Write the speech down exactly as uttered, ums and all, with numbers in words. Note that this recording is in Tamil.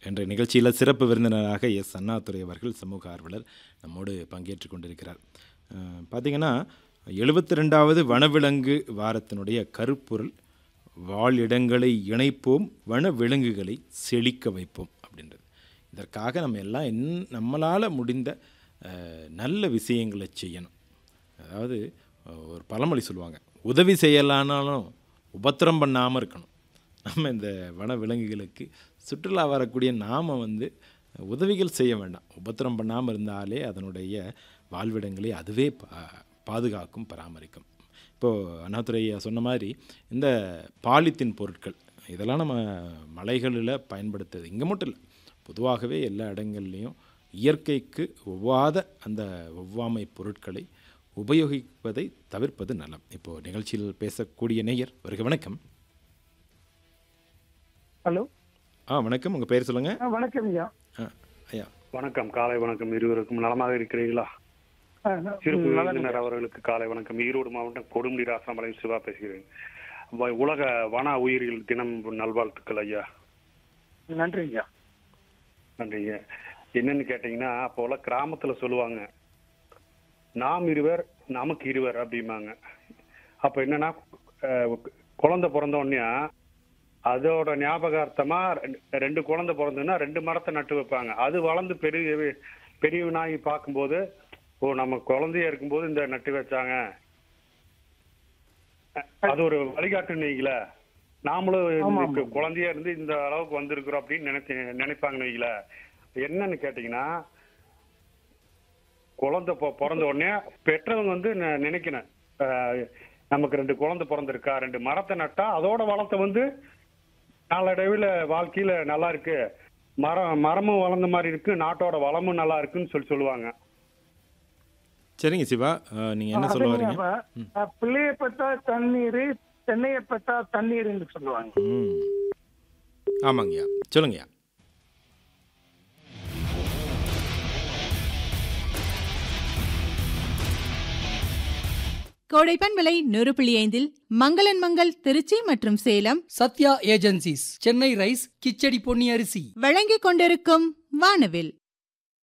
என்ற நிகழ்ச்சியில் சிறப்பு விருந்தினராக எஸ் அண்ணாதுரை அவர்கள் சமூக ஆர்வலர் நம்மோடு பங்கேற்று கொண்டிருக்கிறார். பார்த்திங்கன்னா எழுபத்தி ரெண்டாவது வனவிலங்கு வாரத்தினுடைய கருப்பொருள் வாழிடங்களை இணைப்போம், வனவிலங்குகளை செழிக்க வைப்போம் அப்படின்றது. இதற்காக நம்ம எல்லாம் என் நம்மளால் முடிந்த நல்ல விஷயங்களை செய்யணும். அதாவது ஒரு பழமொழி சொல்லுவாங்க, உதவி செய்யலானாலும் உபத்திரம் பண்ணாமல் இருக்கணும். நம்ம இந்த வன விலங்குகளுக்கு சுற்றுலா வரக்கூடிய நாம் வந்து உதவிகள் செய்ய வேண்டாம், உபத்திரம் பண்ணாமல் இருந்தாலே அதனுடைய வாழ்விடங்களை அதுவே பா பாதுகாக்கும் பராமரிக்கும். இப்போது அண்ணாதுரையா சொன்ன மாதிரி இந்த பாலித்தீன் பொருட்கள் இதெல்லாம் நம்ம மலைகளில் பயன்படுத்துறது இங்கே மட்டும் இல்லை, பொதுவாகவே எல்லா இடங்கள்லேயும் இயற்கைக்கு ஒவ்வாத அந்த ஒவ்வாமை பொருட்களை உபயோகிப்பதை தவிர்ப்பது நலம். இப்போது நிகழ்ச்சியில் பேசக்கூடிய நேயர் வருக. வணக்கம். ஹலோ. ஆ வணக்கம், உங்கள் பேர் சொல்லுங்கள். வணக்கம் ஐயா. ஆ ஐயா வணக்கம், காலை வணக்கம். இருவருக்கும் நலமாக இருக்கிறீர்களா? சிறப்பு விருந்தினர் அவர்களுக்கு காலை வணக்கம். ஈரோடு மாவட்டம் கொடுமுடி ராசாமலை சிவா பேசுகிறேன். உலக வன உயிரியல் தினம் நல்வாழ்த்துக்கள் ஐயா. நன்றி ஐயா. நன்றிங்க. என்னன்னு கேட்டீங்கன்னா, அப்போல கிராமத்துல சொல்லுவாங்க, நாம் இருவர் நமக்கு இருவர் அப்படிம்பாங்க. அப்ப என்னன்னா, குழந்தை பிறந்த உடனே அதோட ஞாபகார்த்தமா ரெண்டு குழந்தை பிறந்ததுன்னா ரெண்டு மரத்தை நட்டு வைப்பாங்க. அது வளர்ந்து பெரிய பெரியவனாகி பார்க்கும்போது, ஓ நம்ம குழந்தைய இருக்கும்போது இந்த நட்டு வச்சாங்க, அது ஒரு வழிகாட்டு நீங்கள நாமளும் குழந்தையா இருந்து இந்த அளவுக்கு வந்திருக்கிறோம் அப்படின்னு நினைச்சு நினைப்பாங்க நீங்கள. என்னன்னு கேட்டீங்கன்னா, குழந்தை பிறந்த உடனே பெற்றவங்க வந்து நினைக்கணும், நமக்கு ரெண்டு குழந்தை பிறந்திருக்கா, ரெண்டு மரத்தை நட்டா அதோட வளத்தை வந்து நாளடைவில் வாழ்க்கையில நல்லா இருக்கு, மரம் மரமும் வளர்ந்த மாதிரி இருக்கு, நாட்டோட வளமும் நல்லா இருக்குன்னு சொல்லி சொல்லுவாங்க. சரிங்க சிவா, நீங்க என்ன சொல்ல வரீங்க? பிள்ளைய பத்தா தண்ணீர், தென்னையை பத்தா தண்ணீர்னு சொல்லுவாங்க. ஆமாங்கய்யா, சொல்லுங்கய்யா. கோடைப்பன் விலை நூறு புள்ளி ஐந்தில் மங்களன் மங்கள் திருச்சி மற்றும் சேலம், சத்யா ஏஜென்சிஸ் சென்னை ரைஸ் கிச்சடி பொன்னி அரிசி வழங்கிக் கொண்டிருக்கும் வானவில்.